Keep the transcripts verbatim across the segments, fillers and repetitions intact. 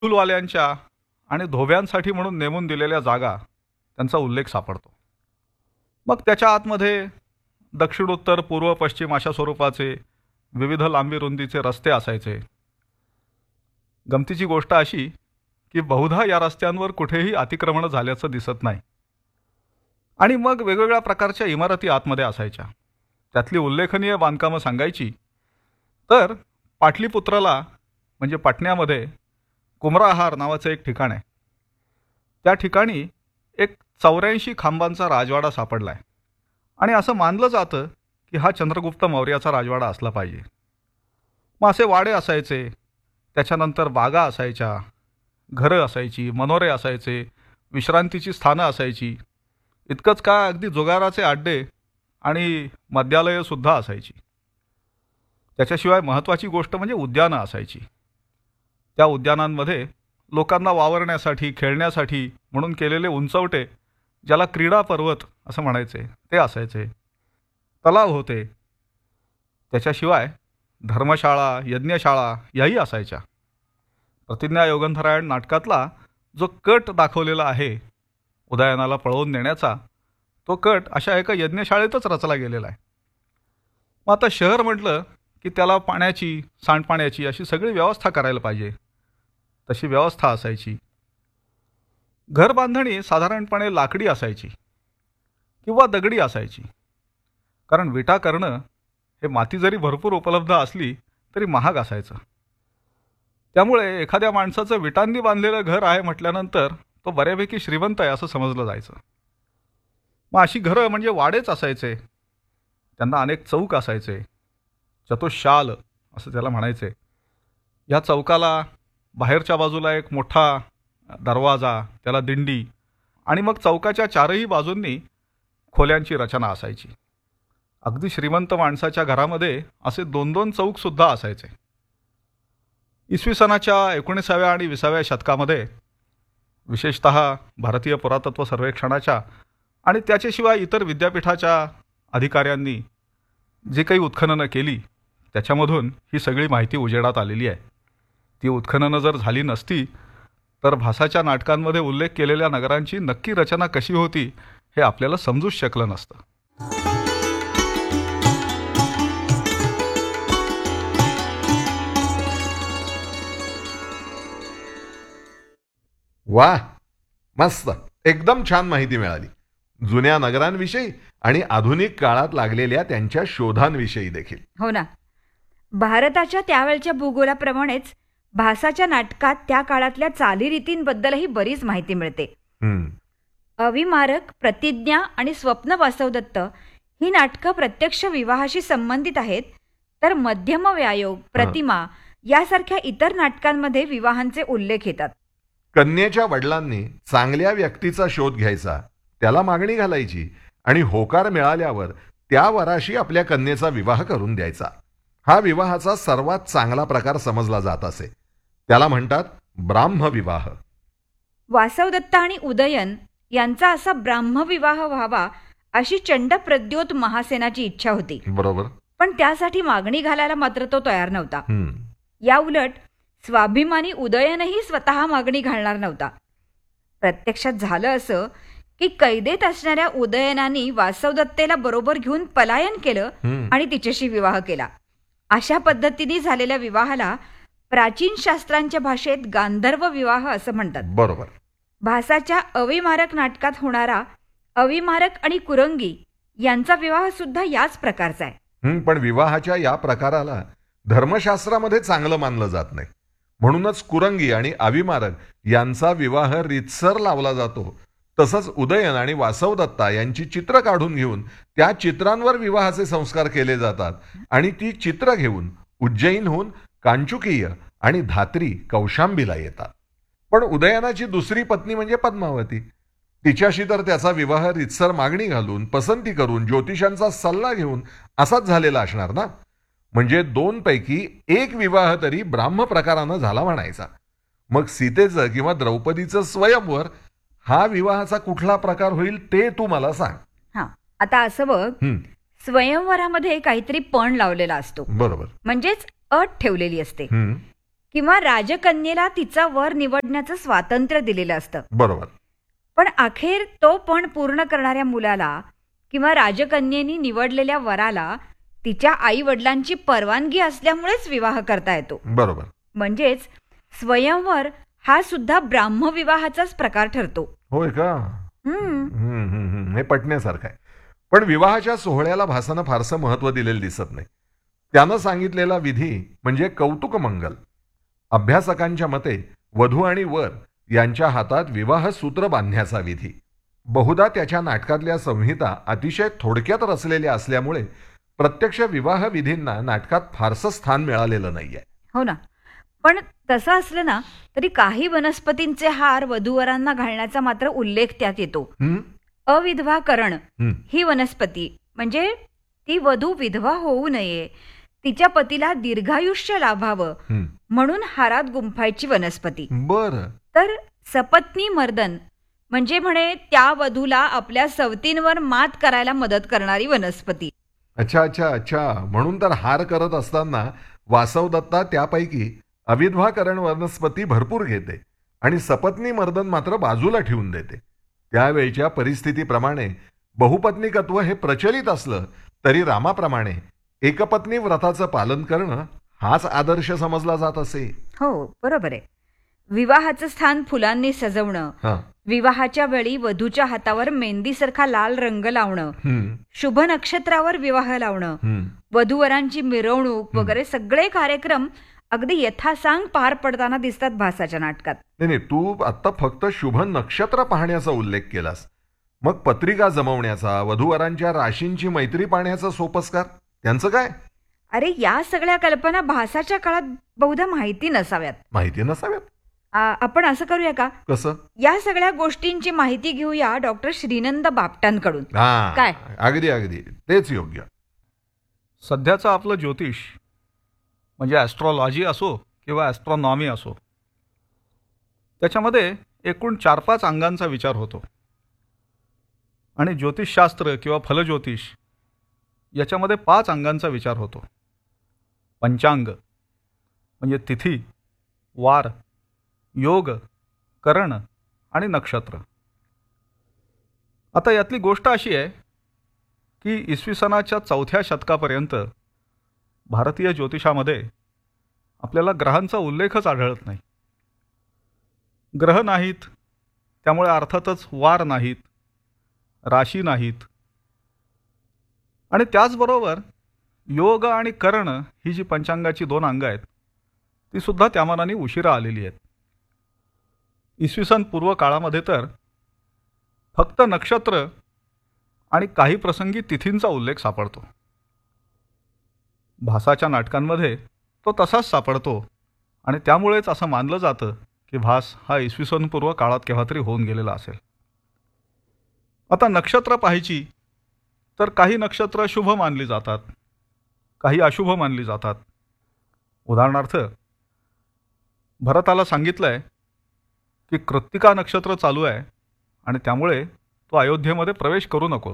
फुलवाल्यांच्या आणि धोब्यांसाठी म्हणून नेमून दिलेल्या जागा त्यांचा उल्लेख सापडतो. मग त्याच्या आतमध्ये दक्षिण उत्तर पूर्व पश्चिम अशा स्वरूपाचे विविध लांबी रुंदीचे रस्ते असायचे. गमतीची गोष्ट अशी की बहुधा या रस्त्यांवर कुठेही अतिक्रमण झाल्याचं दिसत नाही. आणि मग वेगवेगळ्या प्रकारच्या इमारती आतमध्ये असायच्या. त्यातली उल्लेखनीय बांधकामं सांगायची तर पाटलीपुत्रला म्हणजे पाटण्यामध्ये कुमराहार नावाचं एक ठिकाण आहे. त्या ठिकाणी एक चौऱ्याऐंशी खांबांचा राजवाडा सापडला आहे आणि असं मानलं जातं की हा चंद्रगुप्त मौर्याचा राजवाडा असला पाहिजे. मग असे वाडे असायचे, त्याच्यानंतर बागा असायच्या, घरं असायची, मनोरे असायचे, विश्रांतीची स्थानं असायची. इतकंच का अगदी जुगाराचे अड्डे आणि मद्यालयंसुद्धा असायची. त्याच्याशिवाय महत्त्वाची गोष्ट म्हणजे उद्यानं असायची. त्या उद्यानांमध्ये लोकांना वावरण्यासाठी खेळण्यासाठी म्हणून केलेले उंचवटे, ज्याला क्रीडा पर्वत असं म्हणायचे, ते असायचे. तलाव होते. त्याच्याशिवाय धर्मशाळा यज्ञशाळा याही असायच्या. प्रतिज्ञा योगंधरायण नाटकातला जो कट दाखवलेला आहे उदयनाला पळवून नेण्याचा, तो कट अशा एका यज्ञशाळेतच रचला गेलेला आहे. मग आता शहर म्हटलं की त्याला पाण्याची सांडपाण्याची अशी सगळी व्यवस्था करायला पाहिजे. तशी व्यवस्था असायची. घरबांधणी साधारणपणे लाकडी असायची किंवा दगडी असायची, कारण विटा करणं हे माती जरी भरपूर उपलब्ध असली तरी महाग असायचं. त्यामुळे एखाद्या माणसाचं विटांनी बांधलेलं घर आहे म्हटल्यानंतर तो बऱ्यापैकी श्रीमंत आहे असं समजलं जायचं. मग अशी घरं म्हणजे वाडेच असायचे. त्यांना अनेक चौक असायचे. चतुशाल असं त्याला म्हणायचे. या चौकाला बाहेरच्या बाजूला एक मोठा दरवाजा, त्याला दिंडी, आणि मग चौकाच्या चारही बाजूंनी खोल्यांची रचना असायची. अगदी श्रीमंत माणसाच्या घरामध्ये असे दोन दोन चौकसुद्धा असायचे. इसवी सनाच्या एकोणीसाव्या आणि विसाव्या शतकामध्ये विशेषतः भारतीय पुरातत्व सर्वेक्षणाच्या आणि त्याच्याशिवाय इतर विद्यापीठाच्या अधिकाऱ्यांनी जी काही उत्खननं केली त्याच्यामधून ही सगळी माहिती उजेडात आलेली आहे. ती उत्खननं जर झाली नसती तर भासाच्या नाटकांमध्ये उल्लेख केलेल्या नगरांची नक्की रचना कशी होती हे आपल्याला समजूच शकलं नसतं. वा, मस्त, एकदम छान माहिती मिळाली. जुन्या नगरांविषयी आणि आधुनिक काळात लागलेल्या त्यांच्या शोधांविषयी देखील. हो ना. भारताच्या त्यावेळच्या भूगोलाप्रमाणेच भासाच्या नाटकात त्या काळातल्या चालीरीतींबद्दलही बरीच माहिती मिळते. अविमारक, प्रतिज्ञा आणि स्वप्न वासवदत्त ही नाटकं प्रत्यक्ष विवाहाशी संबंधित आहेत, तर मध्यम व्यायोग, प्रतिमा यासारख्या इतर नाटकांमध्ये विवाहांचे उल्लेख येतात. कन्येच्या वडिलांनी चांगल्या व्यक्तीचा शोध घ्यायचा, त्याला मागणी घालायची आणि होकार मिळाल्यावर त्या वराशी आपल्या कन्येचा विवाह करून द्यायचा. हा विवाहाचा सर्वात चांगला प्रकार समजला जात असे. त्याला म्हणतात ब्राह्मविवाह. वासवदत्त आणि उदयन यांचा असा ब्राह्मविवाह व्हावा अशी चंडप्रद्योत महासेनाची इच्छा होती. बरोबर. पण त्यासाठी मागणी घालायला मात्र तो तयार नव्हता. या उलट स्वाभिमानी उदयनही स्वतः मागणी घालणार नव्हता. प्रत्यक्षात झालं असं की कैदेत असणाऱ्या उदयनाने वासवदत्तेला बरोबर घेऊन पलायन केलं आणि तिच्याशी विवाह केला. अशा पद्धतीने झालेल्या विवाहाला प्राचीन शास्त्रांच्या भाषेत गांधर्व विवाह असं म्हणतात. बरोबर. भासाच्या अविमारक नाटकात होणारा अविमारक आणि कुरंगी यांचा विवाह सुद्धा याच प्रकारचा आहे. पण विवाहाच्या या प्रकाराला धर्मशास्त्रामध्ये चांगलं मानलं जात नाही. म्हणूनच कुरंगी आणि अविमारक यांचा विवाह रीतसर लावला जातो. तसंच उदयन आणि वासवदत्ता यांची चित्र काढून घेऊन त्या चित्रांवर विवाहाचे संस्कार केले जातात आणि ती चित्र घेऊन उज्जैनहून कांचुकीय आणि धात्री कौशांबीला येतात. पण उदयनाची दुसरी पत्नी म्हणजे पद्मावती, तिच्याशी तर त्याचा विवाह रीतसर मागणी घालून, पसंती करून, ज्योतिषांचा सल्ला घेऊन असाच झालेला असणार ना. म्हणजे दोन पैकी एक विवाह तरी ब्राह्म प्रकारानं झाला म्हणायचा. मग सीतेचं किंवा द्रौपदीचं स्वयंवर हा विवाहाचा कुठला प्रकार होईल ते तू मला सांग. हा, आता असं बघ, स्वयंवरामध्ये काहीतरी पण लावलेला असतो. बरोबर. म्हणजेच अट ठेवलेली असते. किंवा राजकन्येला तिचा वर निवडण्याचं स्वातंत्र्य दिलेलं असतं. बरोबर. पण अखेर तो पण पूर्ण करणाऱ्या मुलाला किंवा राजकन्येनी निवडलेल्या वराला तिच्या आई वडिलांची परवानगी असल्यामुळेच विवाह करता येतो. बरोबर. म्हणजेच स्वयंवर हा सुद्धा ब्राह्मविवाहाचाच प्रकार ठरतो. होय का? हम्म हम्म, हम्म, हम्म. हे पटण्यासारखं आहे. पण विवाहाच्या सोहळ्याला भासानं फारसं महत्व दिलेलं दिसत नाही. त्यानं सांगितलेला विधी म्हणजे कौतुक मंगल. अभ्यासकांच्या मते वधू आणि वर यांच्या हातात विवाह सूत्र बांधण्याचा विधी. बहुधा त्याच्या नाटकातल्या संहिता अतिशय थोडक्यात रचलेल्या असल्यामुळे प्रत्यक्ष विवाह विधींना नाटकात फारसं स्थान मिळालेलं नाहीये. हो ना. पण तसं असलं ना तरी काही वनस्पतींचे हार वधूवरांना घालण्याचा मात्र उल्लेख त्यात येतो. हम्म? अविधवा करण हम्म. ही वनस्पती म्हणजे ती वधू विधवा होऊ नये, तिच्या पतीला दीर्घायुष्य लाभावं हम्म. म्हणून हारात गुंफायची वनस्पती. बरं. तर सपत्नी मर्दन म्हणजे म्हणे त्या वधूला आपल्या सवतींवर मात करायला मदत करणारी वनस्पती. अच्छा अच्छा अच्छा. म्हणून तर हार करत असताना वासवदत्ता त्यापैकी अविधवाकरण वनस्पती भरपूर घेते आणि सपत्नी मर्दन मात्र बाजूला ठेवून देते. त्यावेळच्या परिस्थितीप्रमाणे बहुपत्निकत्व हे प्रचलित असलं तरी रामाप्रमाणे एकपत्नी व्रताचं पालन करणं हाच आदर्श समजला जात असे. हो, बरोबर आहे. विवाहाचं स्थान फुलांनी सजवणं, हा. विवाहाच्या वेळी वधूच्या हातावर मेहंदीसारखा लाल रंग लावणं, हम्म. शुभ नक्षत्रावर विवाह लावणं, हम्म. वधूवरांची मिरवणूक वगैरे सगळे कार्यक्रम अगदी यथासांग पार पडताना दिसतात भासाच्या नाटकात. नाही नाही, तू आता फक्त शुभ नक्षत्र पाहण्याचा उल्लेख केलास. मग पत्रिका जमवण्याचा, वधूवरांच्या राशींची मैत्री पाहण्याचा सोपस्कार त्यांचं काय? अरे या सगळ्या कल्पना भासाच्या काळात बहुधा माहिती नसाव्यात. माहिती नसाव्यात. आ, आपण असं करूया का, कसं? या सगळ्या गोष्टींची माहिती घेऊया डॉक्टर श्रीनंद बापटांकडून. हा, काय? अगदी अगदी तेच योग्य. सध्याचं आपलं ज्योतिष म्हणजे ॲस्ट्रॉलॉजी असो किंवा ॲस्ट्रॉनॉमी असो, त्याच्यामध्ये एकूण चार पाच अंगांचा विचार होतो. आणि ज्योतिषशास्त्र किंवा फलज्योतिष याच्यामध्ये पाच अंगांचा विचार होतो. पंचांग म्हणजे तिथी, वार, योग, करण आणि नक्षत्र. आता यातली गोष्ट अशी आहे की इसवी सनाच्या चौथ्या शतकापर्यंत भारतीय ज्योतिषामध्ये आपल्याला ग्रहांचा उल्लेखच आढळत नाही. ग्रह नाहीत, त्यामुळे अर्थातच वार नाहीत, राशी नाहीत. आणि त्याचबरोबर योग आणि कर्ण ही जी पंचांगाची दोन अंग आहेत ती सुद्धा त्या मानाने उशिरा आलेली आहेत. इसवी सन पूर्व काळामध्ये तर फक्त नक्षत्र आणि काही प्रसंगी तिथींचा उल्लेख सापडतो. भासाच्या नाटकांमध्ये तो तसाच सापडतो आणि त्यामुळेच असं मानलं जातं की भास हा इसवी सन पूर्व काळात केव्हा तरी होऊन गेलेला असेल. आता नक्षत्र पाहायची तर काही नक्षत्र शुभ मानली जातात, काही अशुभ मानली जातात. उदाहरणार्थ भरताला सांगितलं आहे की कृत्तिका नक्षत्र चालू आहे आणि त्यामुळे तो अयोध्येमध्ये प्रवेश करू नकोस.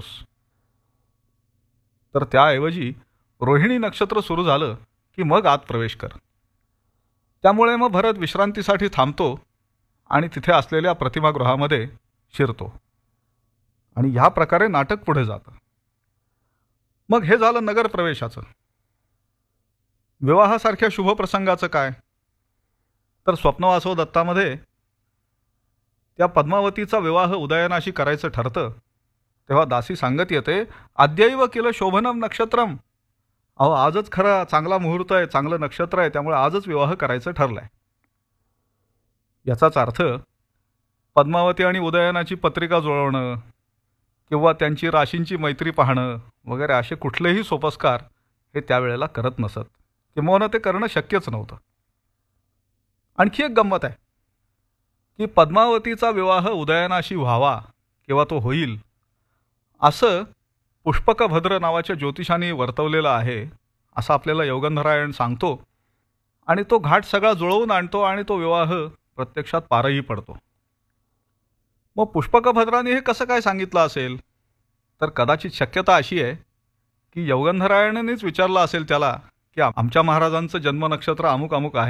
तर त्याऐवजी रोहिणी नक्षत्र सुरू झालं की मग आत प्रवेश कर. त्यामुळे मग भरत विश्रांतीसाठी थांबतो आणि तिथे असलेल्या प्रतिमागृहामध्ये शिरतो आणि ह्या प्रकारे नाटक पुढे जातं. मग हे झालं नगर प्रवेशाचं. विवाहासारख्या शुभ प्रसंगाचं काय? तर स्वप्नवासव दत्तामध्ये त्या पद्मावतीचा विवाह उदयनाशी करायचं ठरतं तेव्हा दासी सांगत येते, अद्यैव किल शोभनम नक्षत्रम. अहो आजच खरा चांगला मुहूर्त आहे, चांगलं नक्षत्र आहे, त्यामुळे आजच विवाह करायचं ठरलं आहे. याचाच अर्थ पद्मावती आणि उदयनाची पत्रिका जुळवणं किंवा त्यांची राशींची मैत्री पाहणं वगैरे असे कुठलेही सोपस्कार हे त्यावेळेला करत नसत, किंवा ते करणं शक्यच नव्हतं. आणखी एक गंमत आहे की पद्मावतीचा विवाह उदयनाशी व्हावा किंवा तो होईल असं पुष्पकभद्र नावाच्या ज्योतिषांनी वर्तवलेलं आहे असं आपल्याला योगंधरायण सांगतो आणि तो घाट सगळा जुळवून आणतो आणि तो विवाह प्रत्यक्षात पारही पडतो. मग पुष्पकभद्राने हे कसं काय सांगितलं असेल? तर कदाचित शक्यता अशी आहे की योगंधरायणनेच विचारलं असेल त्याला की आमच्या महाराजांचं जन्म नक्षत्र अमुक अमुक आहे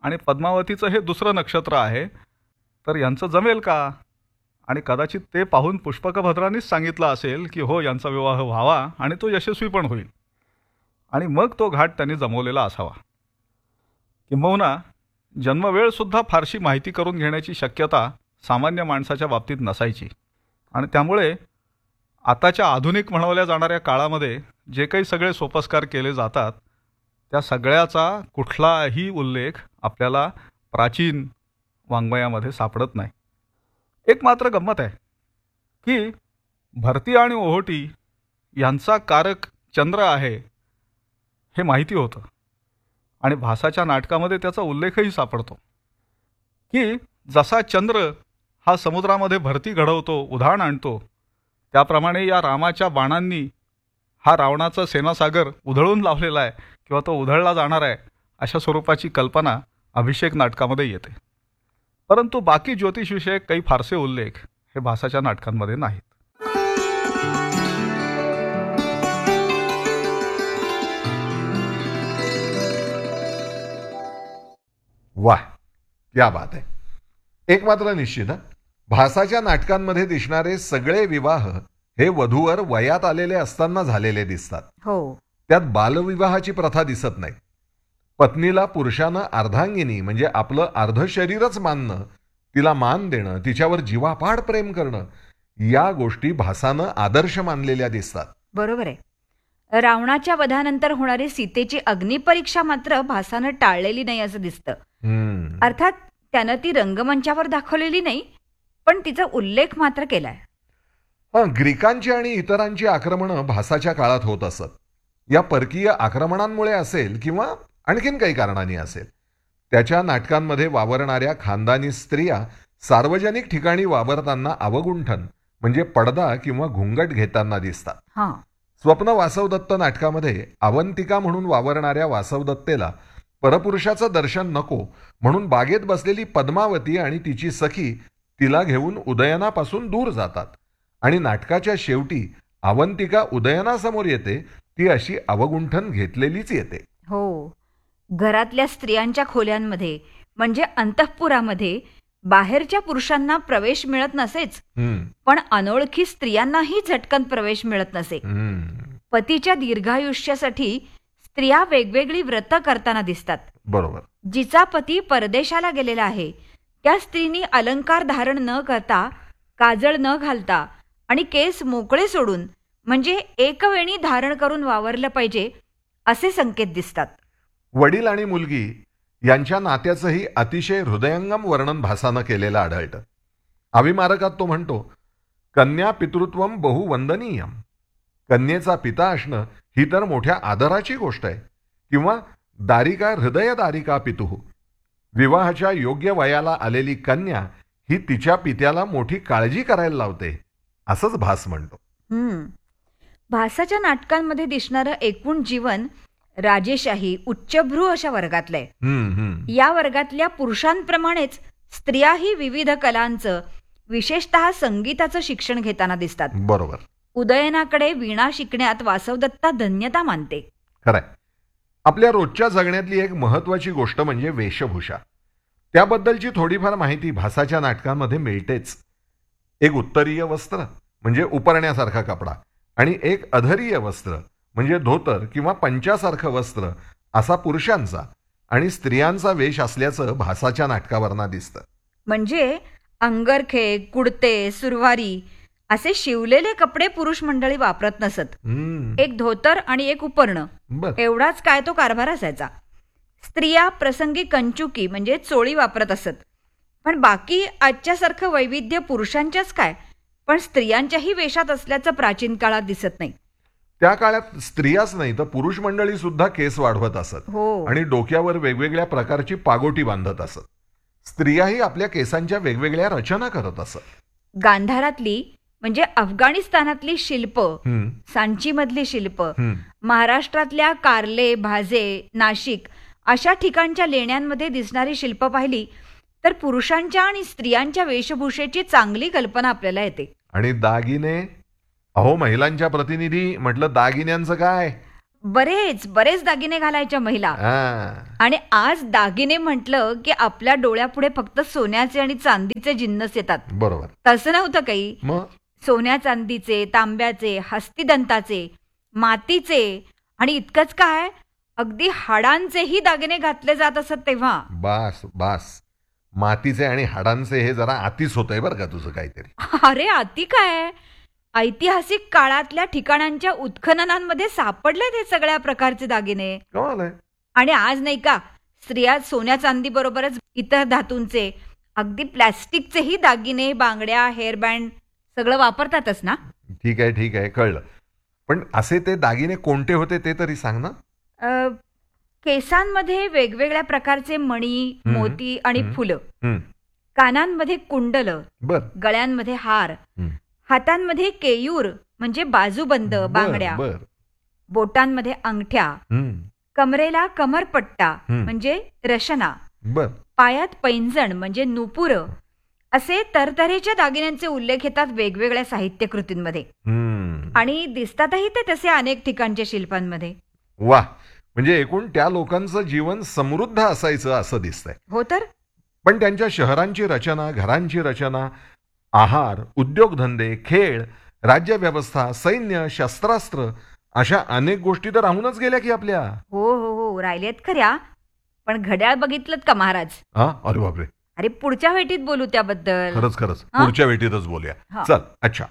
आणि पद्मावतीचं हे दुसरं नक्षत्र आहे, तर यांचं जमेल का? आणि कदाचित ते पाहून पुष्पकभद्रांनीच सांगितलं असेल की हो, यांचा विवाह व्हावा आणि तो यशस्वी पण होईल. आणि मग तो घाट त्यांनी जमवलेला असावा. किंबहुना जन्मवेळसुद्धा फारशी माहिती करून घेण्याची शक्यता सामान्य माणसाच्या बाबतीत नसायची. आणि त्यामुळे आताच्या आधुनिक म्हणवल्या जाणाऱ्या काळामध्ये जे काही सगळे सोपस्कार केले जातात त्या सगळ्याचा कुठलाही उल्लेख आपल्याला प्राचीन वाङ्मयामध्ये सापडत नाही. एक मात्र गंमत आहे की भरती आणि ओहोटी यांचा कारक चंद्र आहे हे माहिती होतं आणि भासाच्या नाटकामध्ये त्याचा उल्लेखही सापडतो की जसा चंद्र हा समुद्रामध्ये भरती घडवतो, उधाण आणतो, त्याप्रमाणे या रामाच्या बाणांनी हा रावणाचा सेनासागर उधळून लावलेला आहे किंवा तो उधळला जाणार आहे अशा स्वरूपाची कल्पना अभिषेक नाटकामध्ये येते. परंतु बाकी ज्योतिषविषयक काही फारसे उल्लेख हे भासाच्या नाटकांमध्ये नाहीत. वाह, क्या बात आहे. एक मात्र निश्चित, भासाच्या नाटकांमध्ये दिसणारे सगळे विवाह हे वधूवर वयात आलेले असताना झालेले दिसतात. हो, त्यात बालविवाहाची प्रथा दिसत नाही. पत्नीला पुरुषानं अर्धांगिनी म्हणजे आपलं अर्ध शरीरच मानणं, तिला मान देणं, तिच्यावर जीवापाड प्रेम करणं, या गोष्टी भासानं आदर्श मानलेल्या दिसतात. बरोबर आहे. रावणाच्या वधानंतर होणारी सीतेची अग्निपरीक्षा मात्र भासानं टाळलेली नाही असं दिसतं. हम्म. अर्थात त्यानं ती रंगमंचावर दाखवलेली नाही, पण तिचा उल्लेख मात्र केलाय. हं, ग्रीकांची आणि इतरांची आक्रमणं भासाच्या काळात होत असत. या परकीय आक्रमणांमुळे असेल किंवा आणखीन काही कारणांनी असेल, त्याच्या नाटकांमध्ये वावरणाऱ्या खानदानी स्त्रिया सार्वजनिक ठिकाणी वावरताना अवगुंठन म्हणजे पडदा किंवा घुंगट घेताना दिसतात. हां, स्वप्न वासवदत्त नाटकामध्ये अवंतिका म्हणून वावरणाऱ्या वासवदत्तेला परपुरुषाचं दर्शन नको म्हणून बागेत बसलेली पद्मावती आणि तिची सखी तिला घेऊन उदयनापासून दूर जातात आणि नाटकाच्या शेवटी अवंतिका उदयनासमोर येते, ती अशी अवगुंठन घेतलेलीच येते. हो. घरातल्या स्त्रियांच्या खोल्यांमध्ये म्हणजे अंतःपुरामध्ये बाहेरच्या पुरुषांना प्रवेश मिळत नसेच, हम्म, पण अनोळखी स्त्रियांनाही झटकन प्रवेश मिळत नसे. हम्म, पतीच्या दीर्घायुष्यासाठी स्त्रिया वेगवेगळी व्रतं करताना दिसतात. बरोबर. जिचा पती परदेशाला गेलेला आहे त्या स्त्रीनी अलंकार धारण न करता, काजळ न घालता आणि केस मोकळे सोडून म्हणजे एकवेणी धारण करून वावरलं पाहिजे असे संकेत दिसतात. वडील आणि मुलगी यांच्या नात्याचंही अतिशय हृदयंगम वर्णन भासानं केलेलं आढळतं. अविमारकात तो म्हणतो, कन्या पितृत्वम बहुवंदनीयम. कन्येचा पिता असणं ही तर मोठ्या आदराची गोष्ट आहे. किंवा दारिका हृदय दारिका पितुः. विवाहाच्या योग्य वयाला आलेली कन्या ही तिच्या पित्याला मोठी काळजी करायला लावते, असंच भास म्हणतो. हम्म. भासाच्या नाटकांमध्ये दिसणारं एकूण जीवन राजेशाही, उच्चभ्रू अशा वर्गातलं आहे. हम्म, हम्म. या वर्गातल्या पुरुषांप्रमाणेच स्त्रियाही विविध कलांचं, विशेषतः संगीताचं शिक्षण घेताना दिसतात. बरोबर. उदयनाकडे वीणा शिकण्यात वासवदत्ता धन्यता मानते. खरंय. आपल्या रोजच्या जगण्यातली एक महत्वाची गोष्ट म्हणजे वेशभूषा. त्याबद्दलची थोडीफार माहिती भासाच्या नाटकांमध्ये मिळतेच. एक उत्तरीय वस्त्र म्हणजे उपरण्यासारखा कपडा आणि एक अधरीय वस्त्र म्हणजे धोतर किंवा पंचासारखं वस्त्र असा पुरुषांचा आणि स्त्रियांचा वेश असल्याचं भासाच्या नाटकावरनं दिसतं. म्हणजे अंगरखे, कुडते, सुरवारी असे शिवलेले कपडे पुरुष मंडळी वापरत नसत. हम्म, एक धोतर आणि एक उपरणं बर. एवढाच काय तो कारभार असायचा. स्त्रिया प्रसंगी कंचुकी म्हणजे चोळी वापरत असत. पण बाकी आजच्यासारखं वैविध्य पुरुषांच्याच काय, पण स्त्रियांच्याही वेशात असल्याचं प्राचीन काळात दिसत नाही. त्या काळात स्त्रियाच नाही तर पुरुष मंडळी सुद्धा केस वाढवत असत हो, आणि डोक्यावर वेगवेगळ्या प्रकारची पागोटी बांधत असत. स्त्रियाही आपल्या केसांच्या वेगवेगळ्या रचना करत असत. गांधारातली म्हणजे अफगाणिस्तानातली शिल्प, हम्म, सांचीमधली शिल्प, हम्म. महाराष्ट्रातल्या कार्ले, भाजे, नाशिक अशा ठिकाणच्या लेण्यांमध्ये दिसणारी शिल्प पाहिली तर पुरुषांच्या आणि स्त्रियांच्या वेशभूषेची चांगली कल्पना आपल्याला येते. आणि दागिने, अहो महिलांच्या प्रतिनिधी म्हटलं दागिन्यांचं काय. बरेच बरेच दागिने घालायच्या महिला. हा, आणि आज दागिने म्हटलं की आपल्या डोळ्यापुढे फक्त सोन्याचे आणि चांदीचे जिन्नस येतात. बरोबर. तसं नव्हतं काही. मग सोन्या चांदीचे, तांब्याचे, हस्तिदंताचे, मातीचे आणि इतकंच काय, अगदी हाडांचेही दागिने घातले जात असत तेव्हा. बास बास, मातीचे आणि हाडांचे हे जरा आतीच होतंय बरं का तुझं काहीतरी. अरे अति काय, ऐतिहासिक काळातल्या ठिकाणांच्या उत्खननांमध्ये सापडलेत हे सगळ्या प्रकारचे दागिने. कमाल आहे. आणि आज नाही का, स्त्रिया सोन्या चांदी बरोबरच इतर धातूंचे, अगदी प्लॅस्टिकचेही दागिने, बांगड्या, हेअरबँड सगळं वापरतातच ना. ठीक आहे ठीक आहे, कळलं. पण असे ते दागिने कोणते होते ते तरी सांग ना. अ, केसांमध्ये वेगवेगळ्या प्रकारचे मणी, हम्म, मोती आणि हम्म. फुलं, हम्म, कानांमध्ये कुंडलं, बर गळ्यांमध्ये हार, हम्म. हातांमध्ये केयूर म्हणजे बाजूबंद बर, बांगड्या, बर. बोटांमध्ये अंगठ्या, हम्म, कमरेला कमरपट्टा हम्म. म्हणजे रशना, बर. पायात पैंजण म्हणजे नुपुरं, असे तरतरेच्या दागिन्यांचे उल्लेख येतात वेगवेगळ्या साहित्यकृतींमध्ये. हम्म. आणि दिसतातही ते तसे अनेक ठिकाणच्या शिल्पांमध्ये. वा, म्हणजे एकूण त्या लोकांचं जीवन समृद्ध असायचं असं दिसतंय. हो तर. पण त्यांच्या शहरांची रचना, घरांची रचना, आहार, उद्योगधंदे, खेळ, राज्यव्यवस्था, सैन्य, शस्त्रास्त्र अशा अनेक गोष्टी तर राहूनच गेल्या की आपल्या. हो हो हो राहिलेत खऱ्या. पण घड्याळ बघितलं का महाराज? हा, अरे बापरे, अरे पुढच्या भेटीत बोलू त्याबद्दल. खरंच खरंच हा? पुढच्या भेटीतच बोलूया. हा. चल. अच्छा.